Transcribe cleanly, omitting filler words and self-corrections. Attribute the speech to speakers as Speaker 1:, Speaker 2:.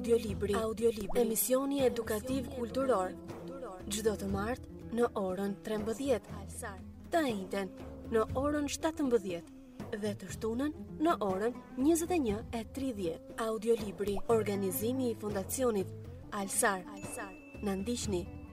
Speaker 1: Audiolibri. Emisioni edukativ kulturor. Çdo të martë në orën 13. Të njëjtën në orën 17 dhe të shtunën në orën 21:30. Audiolibri. Organizimi i Fundacionit Alsar. Na ndiqni